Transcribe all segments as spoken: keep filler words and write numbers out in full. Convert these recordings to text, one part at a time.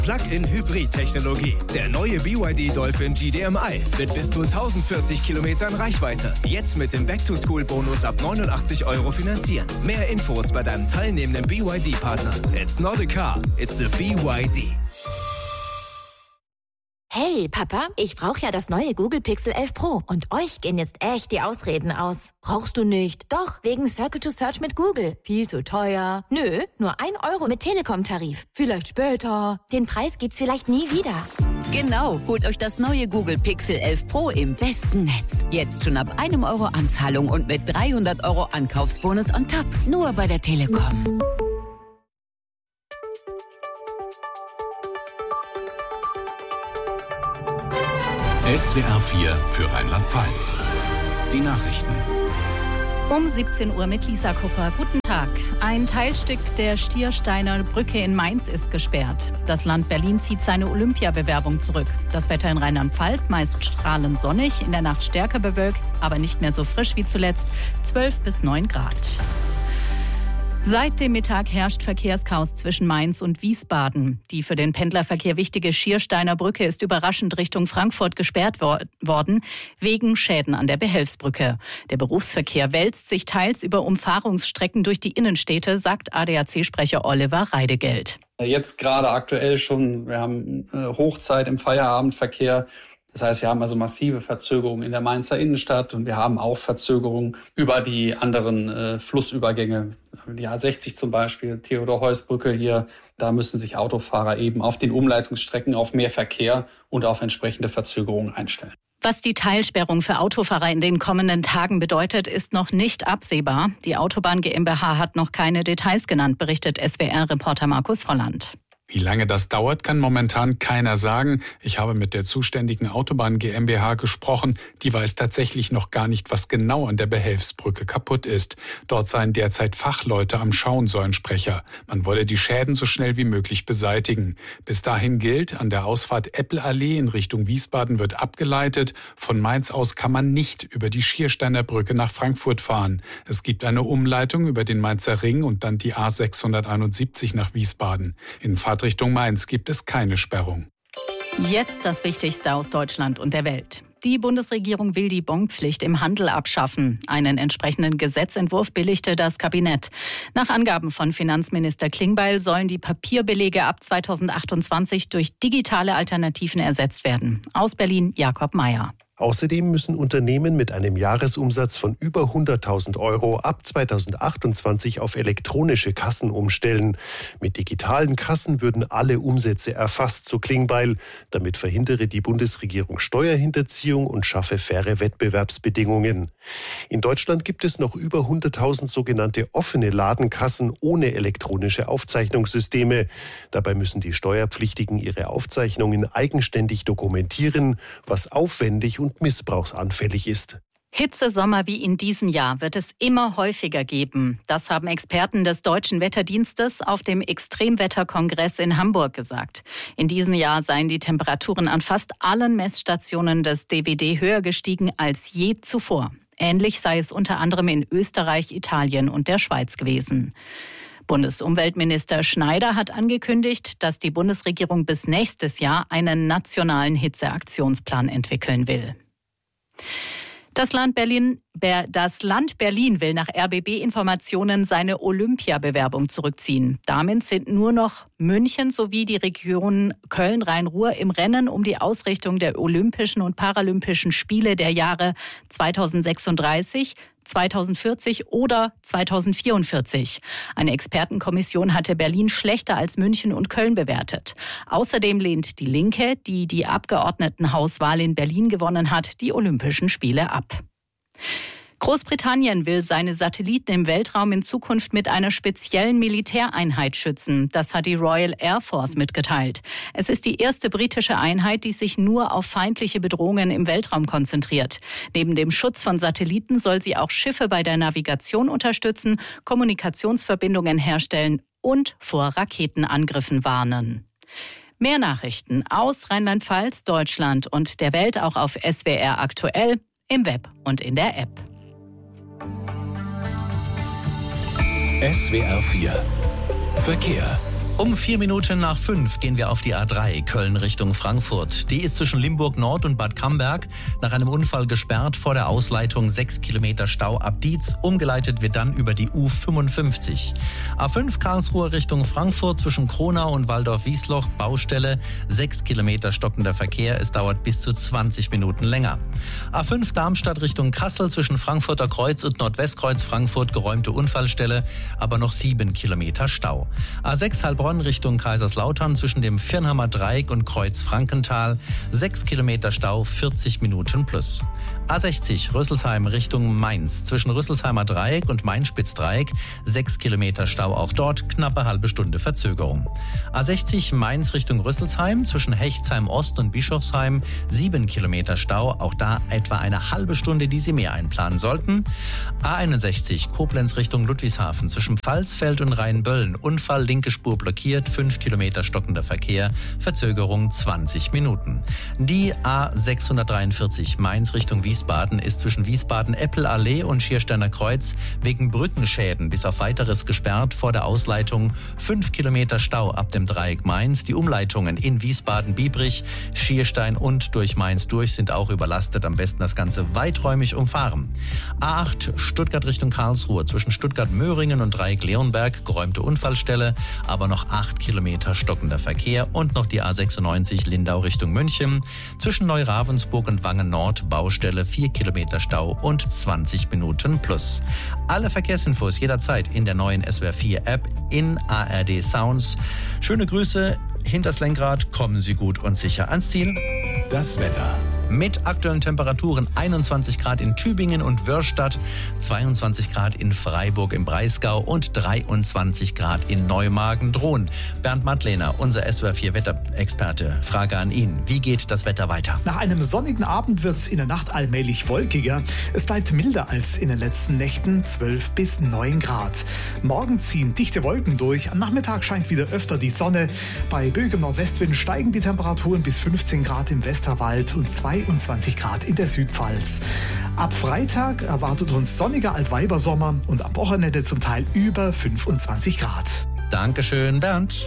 Plug-in-Hybrid-Technologie. Der neue B Y D Dolphin G D M I mit bis zu tausendvierzig Kilometern Reichweite. Jetzt mit dem Back-to-School-Bonus ab neunundachtzig Euro finanzieren. Mehr Infos bei deinem teilnehmenden B Y D-Partner. It's not a car, it's a B Y D. Hey, Papa, ich brauche ja das neue Google Pixel elf Pro und euch gehen jetzt echt die Ausreden aus. Brauchst du nicht? Doch, wegen Circle to Search mit Google. Viel zu teuer. Nö, nur ein Euro mit Telekom-Tarif. Vielleicht später. Den Preis gibt's vielleicht nie wieder. Genau, holt euch das neue Google Pixel elf Pro im besten Netz. Jetzt schon ab einem Euro Anzahlung und mit dreihundert Euro Ankaufsbonus on top. Nur bei der Telekom. S W R vier für Rheinland-Pfalz. Die Nachrichten. Um siebzehn Uhr mit Lisa Kupper. Guten Tag. Ein Teilstück der Stiersteiner Brücke in Mainz ist gesperrt. Das Land Berlin zieht seine Olympiabewerbung zurück. Das Wetter in Rheinland-Pfalz meist strahlend sonnig, in der Nacht stärker bewölkt, aber nicht mehr so frisch wie zuletzt. zwölf bis neun Grad. Seit dem Mittag herrscht Verkehrschaos zwischen Mainz und Wiesbaden. Die für den Pendlerverkehr wichtige Schiersteiner Brücke ist überraschend Richtung Frankfurt gesperrt wor- worden, wegen Schäden an der Behelfsbrücke. Der Berufsverkehr wälzt sich teils über Umfahrungsstrecken durch die Innenstädte, sagt A D A C-Sprecher Oliver Reidegeld. Jetzt gerade aktuell schon, wir haben Hochzeit im Feierabendverkehr. Das heißt, wir haben also massive Verzögerungen in der Mainzer Innenstadt und wir haben auch Verzögerungen über die anderen äh, Flussübergänge. Die A sechzig zum Beispiel, Theodor-Heuss-Brücke hier, da müssen sich Autofahrer eben auf den Umleitungsstrecken auf mehr Verkehr und auf entsprechende Verzögerungen einstellen. Was die Teilsperrung für Autofahrer in den kommenden Tagen bedeutet, ist noch nicht absehbar. Die Autobahn GmbH hat noch keine Details genannt, berichtet S W R-Reporter Markus Volland. Wie lange das dauert, kann momentan keiner sagen. Ich habe mit der zuständigen Autobahn GmbH gesprochen. Die weiß tatsächlich noch gar nicht, was genau an der Behelfsbrücke kaputt ist. Dort seien derzeit Fachleute am Schauen, so ein Sprecher. Man wolle die Schäden so schnell wie möglich beseitigen. Bis dahin gilt, an der Ausfahrt Eppelallee in Richtung Wiesbaden wird abgeleitet. Von Mainz aus kann man nicht über die Schiersteiner Brücke nach Frankfurt fahren. Es gibt eine Umleitung über den Mainzer Ring und dann die A sechshunderteinundsiebzig nach Wiesbaden. In Richtung Mainz gibt es keine Sperrung. Jetzt das Wichtigste aus Deutschland und der Welt. Die Bundesregierung will die Bonpflicht im Handel abschaffen. Einen entsprechenden Gesetzentwurf billigte das Kabinett. Nach Angaben von Finanzminister Klingbeil sollen die Papierbelege ab zweitausendachtundzwanzig durch digitale Alternativen ersetzt werden. Aus Berlin Jakob Mayer. Außerdem müssen Unternehmen mit einem Jahresumsatz von über hunderttausend Euro ab zweitausendachtundzwanzig auf elektronische Kassen umstellen. Mit digitalen Kassen würden alle Umsätze erfasst, so Klingbeil. Damit verhindere die Bundesregierung Steuerhinterziehung und schaffe faire Wettbewerbsbedingungen. In Deutschland gibt es noch über hunderttausend sogenannte offene Ladenkassen ohne elektronische Aufzeichnungssysteme. Dabei müssen die Steuerpflichtigen ihre Aufzeichnungen eigenständig dokumentieren, was aufwendig und missbrauchsanfällig ist. Hitzesommer wie in diesem Jahr wird es immer häufiger geben. Das haben Experten des Deutschen Wetterdienstes auf dem Extremwetterkongress in Hamburg gesagt. In diesem Jahr seien die Temperaturen an fast allen Messstationen des D W D höher gestiegen als je zuvor. Ähnlich sei es unter anderem in Österreich, Italien und der Schweiz gewesen. Bundesumweltminister Schneider hat angekündigt, dass die Bundesregierung bis nächstes Jahr einen nationalen Hitzeaktionsplan entwickeln will. Das Land Berlin, das Land Berlin will nach R B B-Informationen seine Olympiabewerbung zurückziehen. Damit sind nur noch München sowie die Region Köln-Rhein-Ruhr im Rennen um die Ausrichtung der Olympischen und Paralympischen Spiele der Jahre zweitausendsechsunddreißig, zweitausendvierzig oder zweitausendvierundvierzig. Eine Expertenkommission hatte Berlin schlechter als München und Köln bewertet. Außerdem lehnt die Linke, die die Abgeordnetenhauswahl in Berlin gewonnen hat, die Olympischen Spiele ab. Großbritannien will seine Satelliten im Weltraum in Zukunft mit einer speziellen Militäreinheit schützen. Das hat die Royal Air Force mitgeteilt. Es ist die erste britische Einheit, die sich nur auf feindliche Bedrohungen im Weltraum konzentriert. Neben dem Schutz von Satelliten soll sie auch Schiffe bei der Navigation unterstützen, Kommunikationsverbindungen herstellen und vor Raketenangriffen warnen. Mehr Nachrichten aus Rheinland-Pfalz, Deutschland und der Welt auch auf S W R aktuell, im Web und in der App. S W R vier Verkehr. Um vier Minuten nach fünf gehen wir auf die A drei, Köln Richtung Frankfurt. Die ist zwischen Limburg Nord und Bad Camberg nach einem Unfall gesperrt, vor der Ausleitung sechs Kilometer Stau ab Dietz. Umgeleitet wird dann über die U fünfundfünfzig. A fünf Karlsruhe Richtung Frankfurt zwischen Kronau und Waldorf-Wiesloch, Baustelle, sechs Kilometer stockender Verkehr. Es dauert bis zu zwanzig Minuten länger. A fünf Darmstadt Richtung Kassel zwischen Frankfurter Kreuz und Nordwestkreuz Frankfurt, geräumte Unfallstelle, aber noch sieben Kilometer Stau. A sechs Heilbronn Richtung Kaiserslautern zwischen dem Firnhammer Dreieck und Kreuz Frankenthal, sechs Kilometer Stau, vierzig Minuten plus. A sechzig Rüsselsheim Richtung Mainz zwischen Rüsselsheimer Dreieck und Main-Spitz-Dreieck, sechs Kilometer Stau, auch dort knappe halbe Stunde Verzögerung. A sechzig Mainz Richtung Rüsselsheim zwischen Hechtsheim Ost und Bischofsheim, sieben Kilometer Stau, auch da etwa eine halbe Stunde, die Sie mehr einplanen sollten. A einundsechzig Koblenz Richtung Ludwigshafen zwischen Pfalzfeld und Rheinböllen, Unfall, linke Spur blockiert, fünf Kilometer stockender Verkehr, Verzögerung zwanzig Minuten. Die A sechshundertdreiundvierzig Mainz Richtung Wiesbaden ist zwischen Wiesbaden-Eppelallee und Schiersteiner Kreuz wegen Brückenschäden bis auf weiteres gesperrt, vor der Ausleitung fünf Kilometer Stau ab dem Dreieck Mainz. Die Umleitungen in Wiesbaden-Biebrich, Schierstein und durch Mainz durch sind auch überlastet. Am besten das Ganze weiträumig umfahren. A acht Stuttgart Richtung Karlsruhe zwischen Stuttgart-Möhringen und Dreieck Leonberg, geräumte Unfallstelle, aber noch acht Kilometer stockender Verkehr. Und noch die A sechsundneunzig Lindau Richtung München zwischen Neuravensburg und Wangen Nord, Baustelle, vier Kilometer Stau und zwanzig Minuten plus. Alle Verkehrsinfos jederzeit in der neuen S W R vier App, in A R D Sounds. Schöne Grüße, hinters Lenkrad, kommen Sie gut und sicher ans Ziel. Das Wetter. Mit aktuellen Temperaturen einundzwanzig Grad in Tübingen und Wörstadt, zweiundzwanzig Grad in Freiburg im Breisgau und dreiundzwanzig Grad in Neumagen-Dhron. Bernd Mattlehner, unser S W R vier Wetterexperte. Frage an ihn, wie geht das Wetter weiter? Nach einem sonnigen Abend wird es in der Nacht allmählich wolkiger. Es bleibt milder als in den letzten Nächten, zwölf bis neun Grad. Morgen ziehen dichte Wolken durch. Am Nachmittag scheint wieder öfter die Sonne. Bei böigem Nordwestwind steigen die Temperaturen bis fünfzehn Grad im Westerwald und zweiundzwanzig Grad in der Südpfalz. Ab Freitag erwartet uns sonniger Altweibersommer und am Wochenende zum Teil über fünfundzwanzig Grad. Dankeschön, Bernd.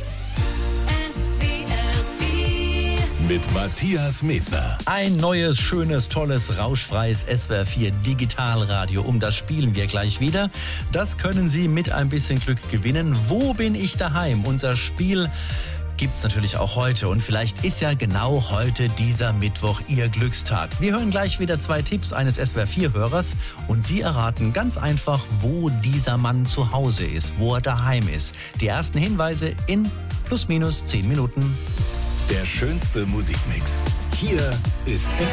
Mit Matthias Medner. Ein neues, schönes, tolles, rauschfreies S W R vier Digitalradio. Um das spielen wir gleich wieder. Das können Sie mit ein bisschen Glück gewinnen. Wo bin ich daheim? Unser Spiel gibt's natürlich auch heute. Und vielleicht ist ja genau heute dieser Mittwoch Ihr Glückstag. Wir hören gleich wieder zwei Tipps eines S W R vier Hörers und Sie erraten ganz einfach, wo dieser Mann zu Hause ist, wo er daheim ist. Die ersten Hinweise in plus minus zehn Minuten. Der schönste Musikmix. Hier ist S